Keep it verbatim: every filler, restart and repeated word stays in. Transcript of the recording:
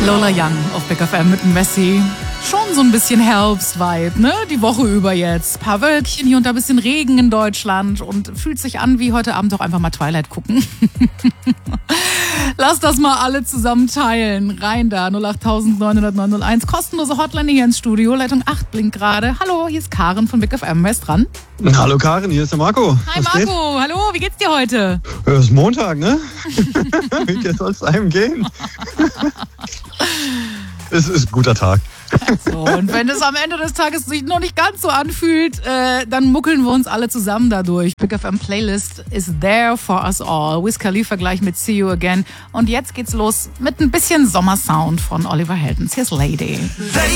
Lola Young auf Big F M mit Messi. Schon so ein bisschen Herbst-Vibe, ne? Die Woche über jetzt. Paar Wölkchen hier und da, ein bisschen Regen in Deutschland und fühlt sich an wie heute Abend doch einfach mal Twilight gucken. Lass das mal alle zusammen teilen. Rein da, null acht neun null neun null eins. Kostenlose Hotline hier ins Studio. Leitung acht blinkt gerade. Hallo, hier ist Karen von Big F M. Wer ist dran? Hallo Karen, hier ist der Marco. Hi Was Marco, geht? Hallo, wie geht's dir heute? Es ist Montag, ne? Wie soll es einem gehen? Es ist ein guter Tag. So, und wenn es am Ende des Tages sich noch nicht ganz so anfühlt, äh, dann muckeln wir uns alle zusammen dadurch. Big F M Playlist is there for us all. Wiz Khalifa gleich mit See You Again. Und jetzt geht's los mit ein bisschen Sommersound von Oliver Heldens. Here's Lady. Lady.